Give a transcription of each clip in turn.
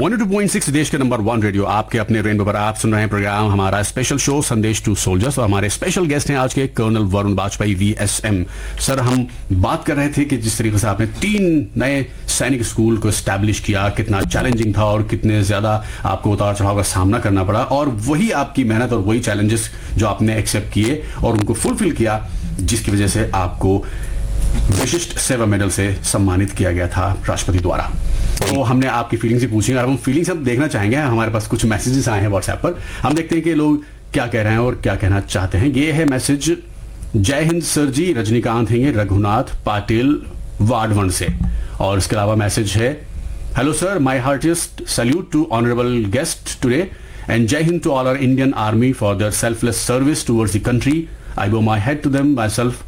102.6 देश के number 1 radio आपके अपने रेनबो पर आप सुन रहे हैं प्रोग्राम हमारा स्पेशल शो संदेश टू सोल्जर्स और हमारे स्पेशल गेस्ट हैं आज के colonel Varun Bajpayee VSM। Sir, हम बात कर रहे थे कि जिस तरीके से आपने 3 नए सैनिक स्कूल को एस्टैब्लिश किया, कितना चैलेंजिंग था और कितने ज्यादा आपको उतार चढ़ाव का सामना करना पड़ा, और वही आपकी मेहनत और वही चैलेंजेस जो आपने एक्सेप्ट किए और उनको फुलफिल किया, जिसकी वजह से आपको विशिष्ट सेवा मेडल से सम्मानित किया गया था राष्ट्रपति द्वारा। तो हमने आपकी फीलिंग्स ही पूछी और हम फीलिंग्स अब देखना चाहेंगे। हमारे पास कुछ मैसेजेस आए हैं व्हाट्सएप पर, हम देखते हैं कि लोग क्या कह रहे हैं और क्या कहना चाहते हैं। ये है मैसेज, जय हिंद सर जी, रजनीकांत हैं ये, रघुनाथ पाटिल वार्ड 1 से। और इसके अलावा मैसेज है, hello sir, my heartiest salute to honourable guest today and जय Hind to all our Indian army for their selfless service towards the country. आई बो my head to them my self.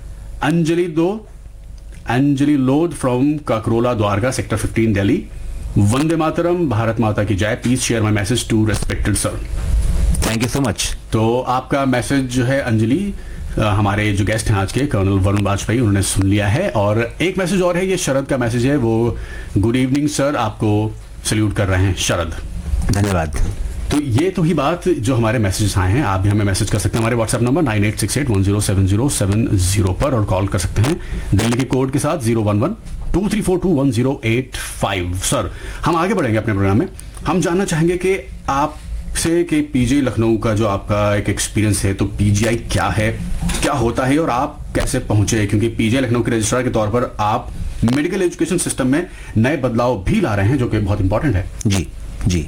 Anjali Lodh from Kakrola Dwarka sector 15 Delhi. Vande Mataram, Bharat माता की जय। Please share my message to respected sir. Thank you so much. तो आपका message जो है अंजलि, हमारे जो गेस्ट हैं आज के कर्नल वरुण बाजपेयी, उन्होंने सुन लिया है। और एक मैसेज और है, ये शरद का मैसेज है, वो गुड इवनिंग सर, आपको सल्यूट कर रहे हैं शरद। धन्यवाद। तो ये तो ही बात जो हमारे मैसेजेस आए हैं, आप भी हमें मैसेज कर सकते हैं हमारे व्हाट्सएप नंबर 9868107070 पर, और कॉल कर सकते हैं दिल्ली के कोड के साथ 011-2342-1085। सर, हम आगे बढ़ेंगे अपने प्रोग्राम में। हम जानना चाहेंगे कि आपसे कि पीजीआई लखनऊ का जो आपका एक एक्सपीरियंस है, तो पीजीआई क्या है, क्या होता है और आप कैसे पहुंचे, क्योंकि पीजीआई लखनऊ के रजिस्ट्रार के तौर पर आप मेडिकल एजुकेशन सिस्टम में नए बदलाव भी ला रहे हैं, जो कि बहुत इंपॉर्टेंट है। जी जी।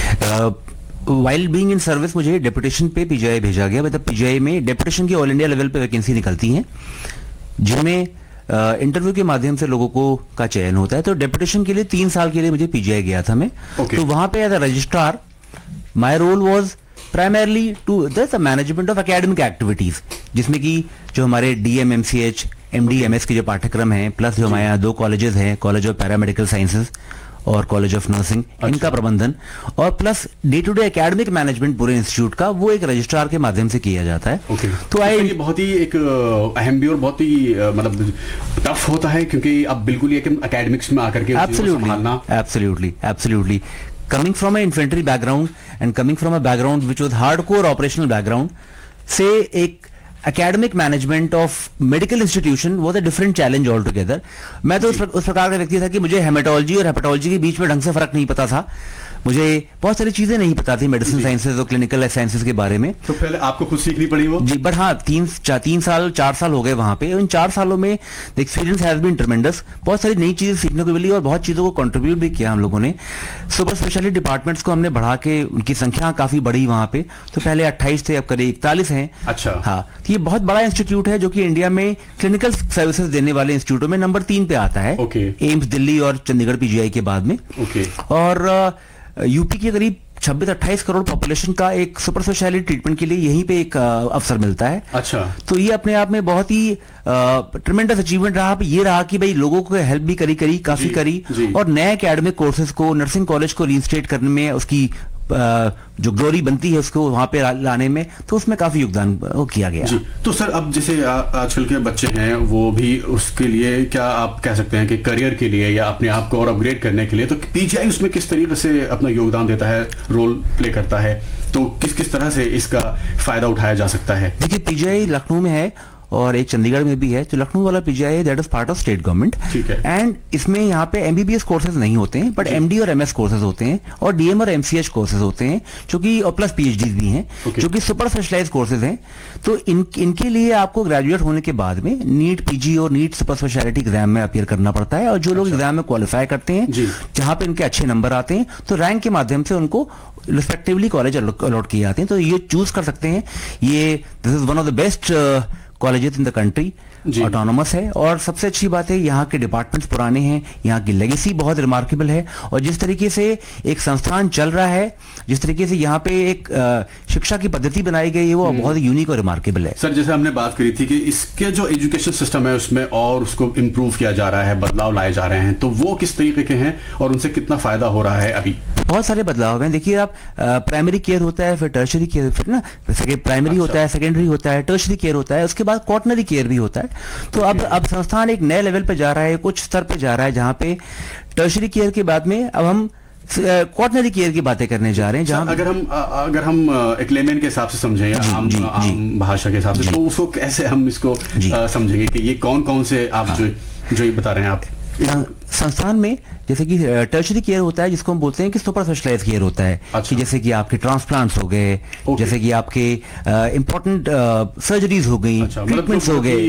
वाइल बीइंग इन सर्विस मुझे डेपुटेशन पे पीजीआई भेजा गया। मतलब पीजीआई में डेपुटेशन की ऑल इंडिया लेवल पे वैकेंसी निकलती हैं, जिनमें इंटरव्यू के माध्यम से लोगों को का चयन होता है। तो डेपुटेशन के लिए 3 साल के लिए मुझे पीजीआई गया था मैं। तो वहां पे as a registrar my role was primarily to the management of academic activities, जिसमें कि जो हमारे डीएम, एमसीएच, एमडी, एमएस के जो पाठ्यक्रम हैं, प्लस जो हमारे यहाँ 2 कॉलेजेस हैं, कॉलेज ऑफ पैरामेडिकल साइंसेज और कॉलेज ऑफ नर्सिंग, इनका प्रबंधन, और plus day to day academic management पूरे इंस्टीट्यूट का, वो एक रजिस्ट्रार के माध्यम से किया जाता है। तो ये बहुत ही एक अहम भी और बहुत ही मतलब टफ होता है, क्योंकि अब बिल्कुल ही एकेडमिक्स में आकर के absolutely coming from an infantry background and coming from a background which was hardcore operational background, से एक academic management of medical institution was a different challenge altogether। मैं तो उस प्रकार का व्यक्ति था कि मुझे हेमेटोलॉजी और हेपेटोलॉजी के बीच में ढंग से फर्क नहीं पता था। मुझे बहुत सारी चीजें नहीं पता थी मेडिसिन साइंसेज और क्लिनिकल साइंसेज के बारे में। तो पहले आपको खुद सीखनी पड़ी वो? जी, बट हाँ, 4 साल हो गए वहां पे। इन 4 सालों में द एक्सपीरियंस हैज बीन ट्रेमेंडस। बहुत सारी नई चीजें सीखने को मिली और बहुत चीजों को कंट्रीब्यूट भी किया हम लोगों ने। सुपर स्पेशलिटी डिपार्टमेंट्स को हमने बढ़ा के उनकी संख्या काफी बढ़ी वहां पे। तो पहले 28 थे, अब करीब 41 हैं। अच्छा। हाँ, तो ये बहुत बड़ा इंस्टीट्यूट है जो कि इंडिया में क्लिनिकल सर्विसेज देने वाले इंस्टीट्यूटों में नंबर 3 पे आता है। एम्स दिल्ली और चंडीगढ़ पीजीआई के बाद में। और यूपी के करीब 26-28 करोड़ पॉपुलेशन का एक सुपर स्पेशलिटी ट्रीटमेंट के लिए यहीं पे एक अवसर मिलता है। अच्छा। तो ये अपने आप में बहुत ही ट्रेमेंडस अचीवमेंट रहा। ये रहा कि भाई लोगों को हेल्प भी करी काफी करी, और नए एकेडमिक कोर्सेज को, नर्सिंग कॉलेज को रीइंस्टेट करने में, उसकी जो ग्लोरी बनती है उसको वहां पे लाने में, तो उसमें काफी योगदान किया गया। जी। तो सर, अब जैसे आजकल के बच्चे हैं, वो भी उसके लिए क्या आप कह सकते हैं कि करियर के लिए या अपने आप को और अपग्रेड करने के लिए, तो पीजीआई उसमें किस तरीके से अपना योगदान देता है, रोल प्ले करता है, तो किस तरह से इसका फायदा उठाया जा सकता है? देखिए, पीजीआई लखनऊ में है और एक चंडीगढ़ में भी है। जो लखनऊ वाला PGI that is part of state government, and इसमें यहाँ पे एमबीबीएस कोर्सेज नहीं होते हैं, बट एमडी और एमएस कोर्सेज होते हैं, और डीएम और एमसीएच कोर्सेज होते हैं, जो कि और प्लस पीएचडी भी हैं, जो कि सुपर स्पेशलाइज्ड कोर्सेज हैं। तो इनके लिए आपको ग्रेजुएट होने के बाद में नीट पीजी और नीट सुपर स्पेशलिटी एग्जाम में अपीयर करना पड़ता है, और जो लोग एग्जाम में क्वालिफाई करते हैं, जहां पे इनके अच्छे नंबर आते हैं, तो रैंक के माध्यम से उनको रिस्पेक्टिवली कॉलेज अलॉट किए जाते हैं। तो ये चूज कर सकते हैं। ये this is one of the best colleges in the country, autonomous है, और सबसे अच्छी बात है यहाँ के डिपार्टमेंट्स पुराने हैं, यहाँ की लेगेसी बहुत रिमार्केबल है, और जिस तरीके से एक संस्थान चल रहा है, जिस तरीके से यहाँ पे एक शिक्षा की पद्धति बनाई गई है, वो बहुत यूनिक और रिमार्केबल है। सर, जैसे हमने बात करी थी कि इसके जो एजुकेशन सिस्टम है उसमें और उसको इम्प्रूव किया जा रहा है, बदलाव लाए जा रहे हैं, तो वो किस तरीके के हैं और उनसे कितना फायदा हो रहा है? अभी बहुत सारे बदलाव हैं। देखिए, आप प्राइमरी केयर होता है, फिर टर्शरी केयर, फिर ना प्राइमरी होता है, सेकेंडरी होता है, टर्शरी केयर होता है, उसके बाद क्वार्टनरी केयर भी होता है। तो अब संस्थान एक नए लेवल पे जा रहा है, कुछ स्तर पे जा रहा है, जहां पे टर्शरी केयर के बाद में अब हम कॉर्नरी केयर की बातें करने जा रहे हैं, जहां अगर हम एक लेमैन के हिसाब से समझें या आम भाषा के हिसाब से, तो उसको कैसे हम इसको समझेंगे कि ये कौन कौन से आप जो ये बता रहे हैं आप संस्थान में, जैसे कि टर्शरी केयर होता है जिसको हम बोलते हैं कि सुपर स्पेशलाइज्ड केयर होता है। अच्छा। कि जैसे कि आपके ट्रांसप्लांट्स हो गए, जैसे कि आपके इंपॉर्टेंट सर्जरीज हो गई, ट्रीटमेंट्स हो गए,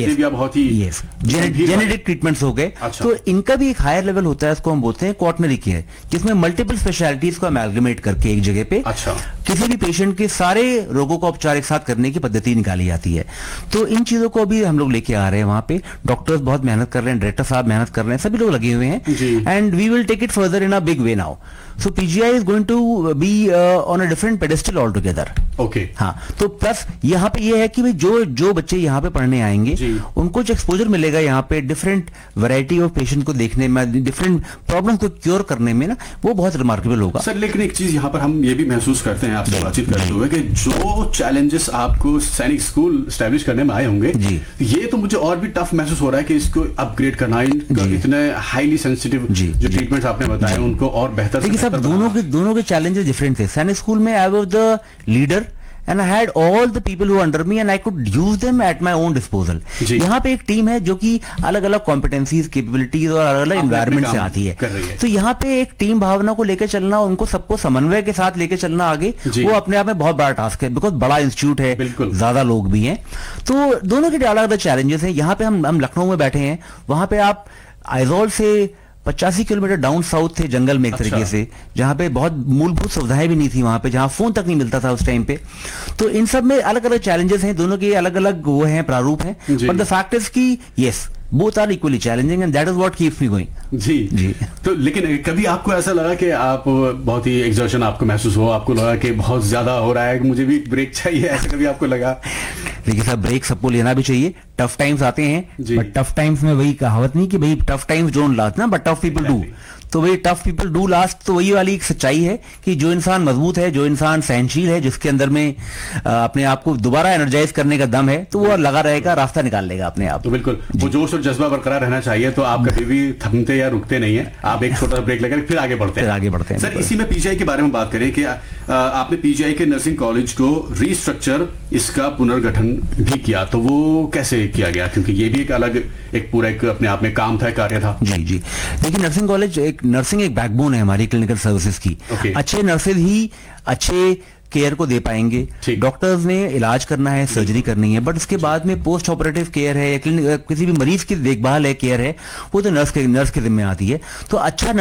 जेनेटिक ट्रीटमेंट्स हो गए। तो इनका भी एक हायर लेवल होता है, इसको हम बोलते हैं कॉर्नरी केयर, जिसमें मल्टीपल स्पेशलिटीज को अमेलगमेट करके एक जगह पे किसी भी पेशेंट के सारे रोगों का उपचार एक साथ करने की पद्धति निकाली जाती है। तो इन चीजों को भी हम लोग लेके आ रहे हैं वहां पे। डॉक्टर्स बहुत मेहनत कर रहे हैं, डायरेक्टर साहब मेहनत कर रहे हैं, सभी लोग लगे हुए हैं, and we will take it further in a big way now. So PGI is going to be on a different pedestal all together. Okay, हाँ, तो प्लस यहाँ पे ये है कि भाई जो बच्चे यहाँ पे पढ़ने आएंगे उनको जो एक्सपोजर मिलेगा यहाँ पे डिफरेंट वैरायटी ऑफ पेशेंट को देखने में, डिफरेंट प्रॉब्लम को क्योर करने में ना, वो बहुत रिमार्केबल होगा। सर, लेकिन एक चीज यहाँ पर हम ये भी महसूस करते हैं आपसे बातचीत करते हुए कि जो चैलेंजेस आपको सैनिक स्कूल स्टैब्लिश करने में आए होंगे, ये तो मुझे और भी टफ महसूस हो रहा है कि इसको अपग्रेड करना, इतने हाईली सेंसिटिव जो ट्रीटमेंट्स आपने बताए उनको और बेहतर। देखिए साहब, दोनों के चैलेंजेस डिफरेंट थे। सैनिक स्कूल में I was the leader and I had all the people who under me and I could use them at my own disposal. यहाँ पे एक टीम है जो कि अलग अलग कॉम्पिटेंसीज, कैपेबिलिटीज और अलग अलग एनवायरमेंट से आती है। तो यहाँ पे एक टीम भावना को लेकर चलना, उनको सबको समन्वय के साथ लेकर चलना आगे, वो अपने आप में बहुत बड़ा टास्क है, बिकॉज बड़ा इंस्टीट्यूट है, ज्यादा लोग भी हैं, तो दोनों के अलग अलग चैलेंजेस हैं। यहाँ पे हम लखनऊ में बैठे हैं, वहां पे आप आइजोल से 85 किलोमीटर डाउन साउथ थे, जंगल में एक तरीके से, जहां पे बहुत मूलभूत सुविधाएं भी नहीं थी, वहां पे जहां फोन तक नहीं मिलता था उस टाइम पे। तो इन सब में अलग अलग चैलेंजेस हैं, दोनों के अलग अलग वो हैं, प्रारूप हैं, बट द फैक्ट इज कि yes, both are equally challenging and that is what keeps me going. जी। तो लेकिन कभी आपको ऐसा लगा कि आप बहुत ही एक्सर्शन आपको महसूस हो, आपको लगा कि बहुत ज्यादा हो रहा है, मुझे भी ब्रेक चाहिए, ऐसा कभी आपको लगा? देखिए साहब, ब्रेक सबको लेना भी चाहिए। टफ टाइम्स आते हैं, बट टफ टाइम्स में वही कहावत नहीं कि भाई टफ टाइम्स डोंट लास्ट ना, बट टफ पीपल डू। तो वही टफ पीपल डू लास्ट, तो वही वाली एक सच्चाई है कि जो इंसान मजबूत है, जो इंसान सहनशील है, जिसके अंदर में अपने आप को दोबारा एनर्जाइज करने का दम है, तो वो लगा रहेगा, रास्ता निकाल लेगा अपने आप। तो बिल्कुल वो जोश और जज्बा बरकरार रहना चाहिए, तो आप कभी भी थमते या रुकते नहीं है, आप एक छोटा ब्रेक लेकर फिर आगे बढ़ते हैं। सर, इसी में पीजीआई के बारे में बात करें कि आपने पीजीआई के नर्सिंग कॉलेज को रीस्ट्रक्चर, इसका पुनर्गठन भी किया, तो वो कैसे किया गया? क्योंकि ये भी एक अलग, एक पूरा एक अपने आप में काम था, कार्य था। जी। देखिए, नर्सिंग कॉलेज नर्सिंग एक बैकबोन है हमारी क्लिनिकल सर्विसेज की। अच्छे नर्सेज ही अच्छे केयर को दे पाएंगे। डॉक्टर्स ने इलाज करना है, सर्जरी करनी है, बट उसके बाद में पोस्ट ऑपरेटिव केयर है, किसी भी मरीज की देखभाल है, केयर है, वो तो नर्स के जिम्मे आती है। तो अच्छा